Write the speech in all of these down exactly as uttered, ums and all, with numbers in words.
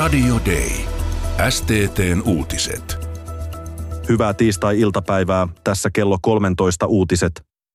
Radio Day. S T T:n uutiset. Hyvää tiistai-iltapäivää. Tässä kello kolmetoista uutiset.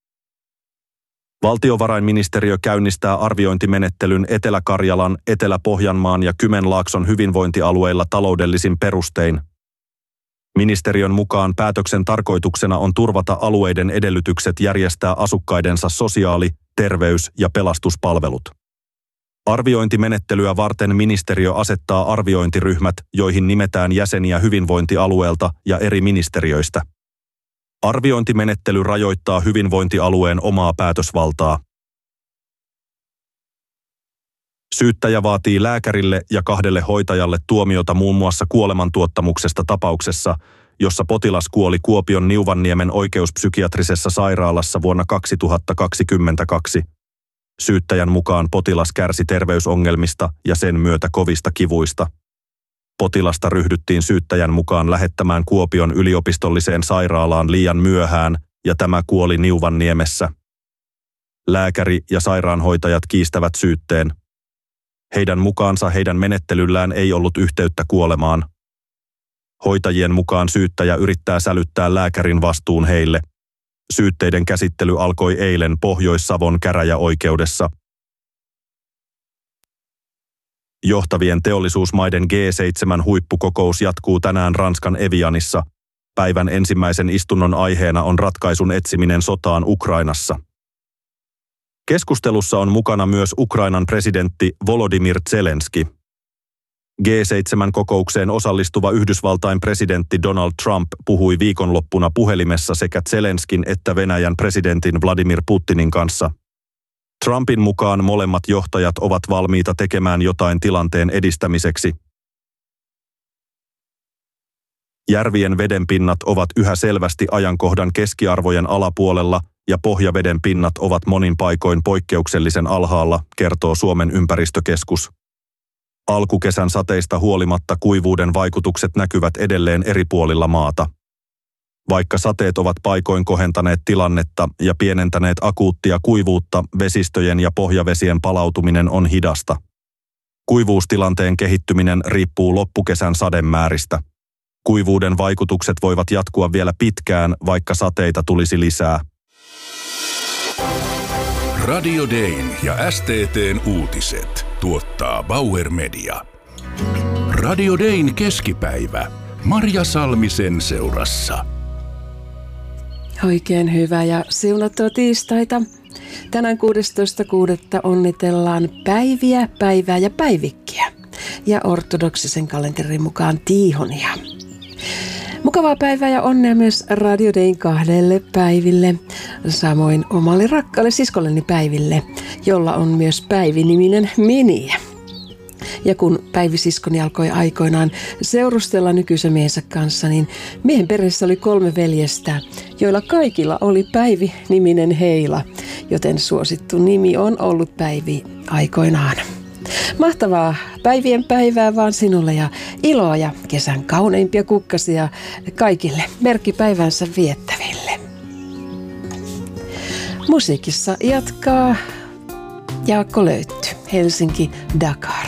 Valtiovarainministeriö käynnistää arviointimenettelyn Etelä-Karjalan, Etelä-Pohjanmaan ja Kymenlaakson hyvinvointialueilla taloudellisin perustein. Ministeriön mukaan päätöksen tarkoituksena on turvata alueiden edellytykset järjestää asukkaidensa sosiaali-, terveys- ja pelastuspalvelut. Arviointimenettelyä varten ministeriö asettaa arviointiryhmät, joihin nimetään jäseniä hyvinvointialueelta ja eri ministeriöistä. Arviointimenettely rajoittaa hyvinvointialueen omaa päätösvaltaa. Syyttäjä vaatii lääkärille ja kahdelle hoitajalle tuomiota muun muassa kuolemantuottamuksesta tapauksessa, jossa potilas kuoli Kuopion Niuvanniemen oikeuspsykiatrisessa sairaalassa vuonna kaksituhattakaksikymmentäkaksi. Syyttäjän mukaan potilas kärsi terveysongelmista ja sen myötä kovista kivuista. Potilasta ryhdyttiin syyttäjän mukaan lähettämään Kuopion yliopistolliseen sairaalaan liian myöhään ja tämä kuoli Niuvanniemessä. Lääkäri ja sairaanhoitajat kiistävät syytteen. Heidän mukaansa heidän menettelyllään ei ollut yhteyttä kuolemaan. Hoitajien mukaan syyttäjä yrittää sälyttää lääkärin vastuun heille. Syytteiden käsittely alkoi eilen Pohjois-Savon käräjäoikeudessa. Johtavien teollisuusmaiden G seitsemän huippukokous jatkuu tänään Ranskan Evianissa. Päivän ensimmäisen istunnon aiheena on ratkaisun etsiminen sotaan Ukrainassa. Keskustelussa on mukana myös Ukrainan presidentti Volodymyr Zelenski. G seitsemän kokoukseen osallistuva Yhdysvaltain presidentti Donald Trump puhui viikonloppuna puhelimessa sekä Zelenskin että Venäjän presidentin Vladimir Putinin kanssa. Trumpin mukaan molemmat johtajat ovat valmiita tekemään jotain tilanteen edistämiseksi. Järvien vedenpinnat ovat yhä selvästi ajankohdan keskiarvojen alapuolella ja pohjaveden pinnat ovat monin paikoin poikkeuksellisen alhaalla, kertoo Suomen ympäristökeskus. Alkukesän sateista huolimatta kuivuuden vaikutukset näkyvät edelleen eri puolilla maata. Vaikka sateet ovat paikoin kohentaneet tilannetta ja pienentäneet akuuttia kuivuutta, vesistöjen ja pohjavesien palautuminen on hidasta. Kuivuustilanteen kehittyminen riippuu loppukesän sademääristä. Kuivuuden vaikutukset voivat jatkua vielä pitkään, vaikka sateita tulisi lisää. Radio Dayn ja S T T:n uutiset tuottaa Bauer Media. Radio Dayn keskipäivä. Marja Salmisen seurassa. Oikein hyvää ja siunattua tiistaita. Tänään kuudestoista kuudetta onnitellaan päiviä, päivää ja päivikkiä. Ja ortodoksisen kalenterin mukaan Tiihonia. Mukavaa päivää ja onnea myös Radio Dayn kahdelle Päiville, samoin omalle rakkaalle siskolleni Päiville, jolla on myös Päivi-niminen miniä. Ja kun Päivi siskoni alkoi aikoinaan seurustella nykyisen miehensä kanssa, niin miehen perheessä oli kolme veljestä, joilla kaikilla oli Päivi-niminen heila, joten suosittu nimi on ollut Päivi aikoinaan. Mahtavaa päivien päivää vaan sinulle ja iloa ja kesän kauneimpia kukkasia kaikille merkkipäivänsä viettäville. Musiikissa jatkaa Jaakko Löytty, Helsinki Dakar.